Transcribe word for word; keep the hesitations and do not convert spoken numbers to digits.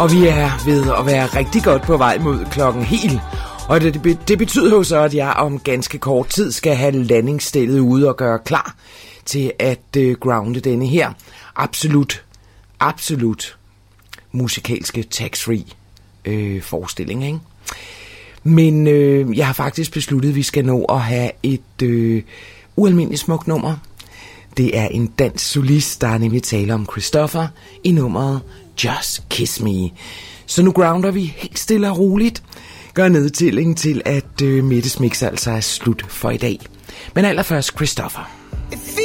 Og vi er ved at være rigtig godt på vej mod klokken helt. Og det, det betyder jo så, at jeg om ganske kort tid skal have landingsstellet ude og gøre klar til at uh, grounde denne her absolut, absolut musikalske tax-free øh, forestilling, ikke? Men øh, jeg har faktisk besluttet, at vi skal nå at have et øh, ualmindeligt smukt nummer. Det er en dansk solist, der er nemlig tale om Christopher i nummeret Just Kiss Me. Så nu grounder vi helt stille og roligt. Gør nedtælling til, at øh, Mettes mix altså er slut for i dag. Men allerførst Christopher.